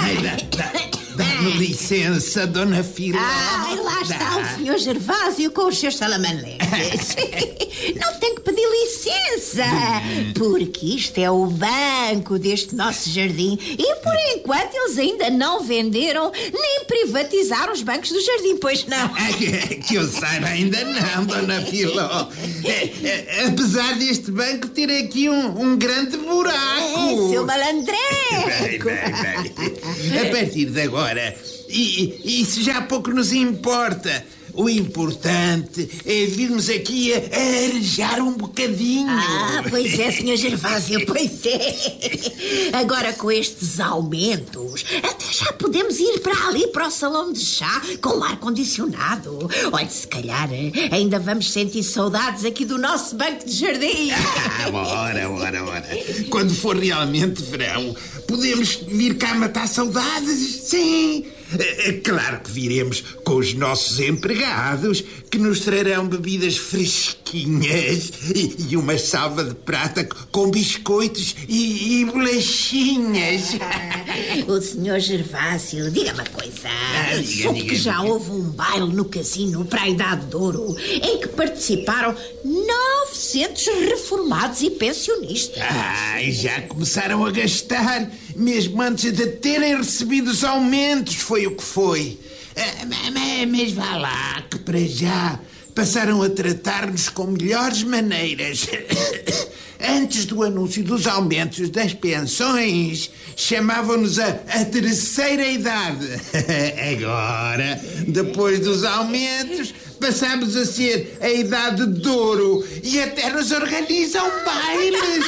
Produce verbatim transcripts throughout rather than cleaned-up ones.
Ai, dá, dá, dá-me licença, Dona Filó. Ai, lá está dá. O senhor Gervásio com os seus salamaleques. Não tem que pedir licença, porque isto é o banco deste nosso jardim e por enquanto eles ainda não venderam nem privatizaram os bancos do jardim, pois não? Que eu saiba, ainda não, Dona Filó. É, é, apesar deste banco ter aqui um, um grande buraco. É, seu malandreco. Bem, bem, bem. A partir de agora, e, isso já pouco nos importa. O importante é virmos aqui a, a arejar um bocadinho. Ah, pois é, senhor Gervásio, pois é. Agora com estes aumentos, até já podemos ir para ali, para o salão de chá, com o ar-condicionado. Olha, se calhar ainda vamos sentir saudades aqui do nosso banco de jardim. Ah, ora, ora, ora. Quando for realmente verão, podemos vir cá matar saudades, sim. Claro que viremos com os nossos empregados, que nos trarão bebidas fresquinhas e, e uma salva de prata com biscoitos e, e bolachinhas. O senhor Gervásio, diga-me uma coisa. Ah, diga, Soube diga, que já diga. houve um baile no casino para a Idade de Ouro em que participaram novecentos reformados e pensionistas. Ah, já começaram a gastar, mesmo antes de terem recebido os aumentos, foi o que foi. Ah, mas, mas vá lá, que para já passaram a tratar-nos com melhores maneiras. Antes do anúncio dos aumentos das pensões, chamavam-nos a, a terceira idade. Agora, depois dos aumentos, passamos a ser a idade de ouro e até nos organizam bailes.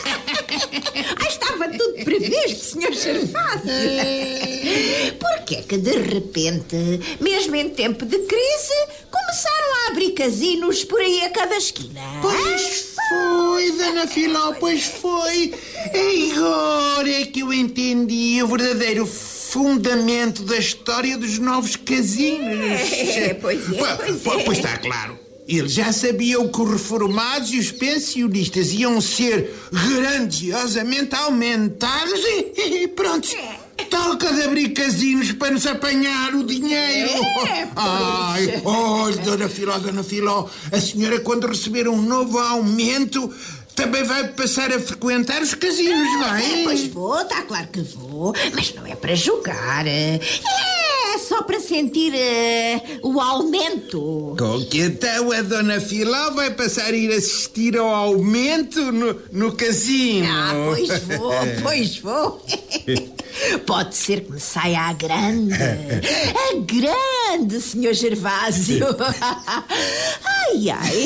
Ah, estava tudo previsto, senhor Gervásio. Porquê que de repente, mesmo em tempo de crise, começaram a abrir casinos por aí a cada esquina? Pois foi, Dona Filó, pois foi. Agora é que eu entendi o verdadeiro fundamento da história dos novos casinos. É, pois é, pois é. Pois está claro. Eles já sabiam que os reformados e os pensionistas iam ser grandiosamente aumentados e, e pronto. Toca de abrir casinos para nos apanhar o dinheiro. É, Ai, olha, Dona Filó, Dona Filó, a senhora quando receber um novo aumento também vai passar a frequentar os casinos, é, vai? É, pois vou, está claro que vou, mas não é para jogar. É só para sentir uh, o aumento. Com que então a Dona Filó vai passar a ir assistir ao aumento no, no casino? Ah, pois vou, pois vou. Pode ser que me saia a grande. A grande, senhor Gervásio. Ai, ai.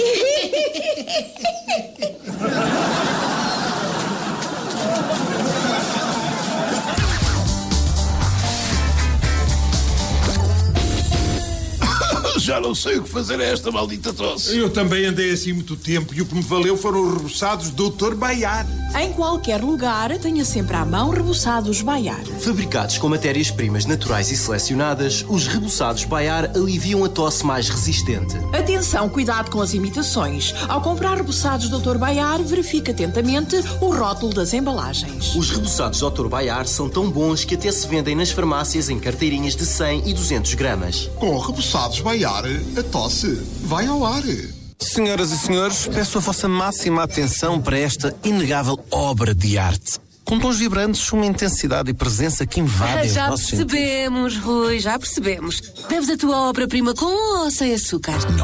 Já não sei o que fazer a esta maldita tosse. Eu também andei assim muito tempo e o que me valeu foram os reboçados doutor Baiar. Em qualquer lugar, tenha sempre à mão reboçados Baiar. Fabricados com matérias-primas naturais e selecionadas, os reboçados Baiar aliviam a tosse mais resistente. Atenção, cuidado com as imitações. Ao comprar reboçados doutor Baiar, verifique atentamente o rótulo das embalagens. Os reboçados doutor Baiar são tão bons que até se vendem nas farmácias em carteirinhas de cem e duzentos gramas. Com reboçados Baiar, a tosse vai ao ar. Senhoras e senhores, peço a vossa máxima atenção para esta inegável obra de arte. Com tons vibrantes, uma intensidade e presença que invadem Já os nossos sentidos. percebemos, Rui, já percebemos. Deves a tua obra-prima com ou sem açúcar? Não